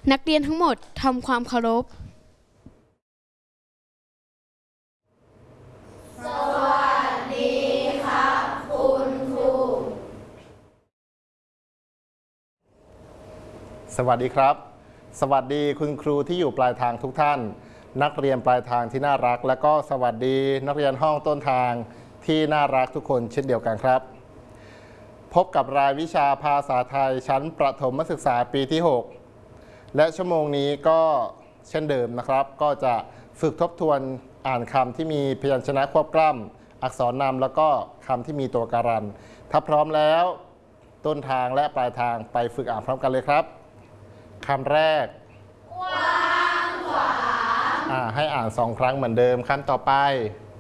นักเรียนทั้งหมดทำความเคารพสวัสดีครับคุณครูสวัสดีครับสวัสดีคุณครูที่อยู่ปลายทางทุกท่านนักเรียนปลายทางที่น่ารักและก็สวัสดีนักเรียนห้องต้นทางที่น่ารักทุกคนเช่นเดียวกันครับพบกับรายวิชาภาษาไทยชั้นประถมศึกษาปีที่ 6และชั่วโมงนี้ก็เช่นเดิมนะครับก็จะฝึกทบทวนอ่านคำที่มีพยัญชนะควบกล้ำอักษรนำแล้วก็คำที่มีตัวการันถ้าพร้อมแล้วต้นทางและปลายทางไปฝึกอ่านพร้อมกันเลยครับคำแรกกว้างขวางให้อ่าน2 ครั้งเหมือนเดิมคำต่อไป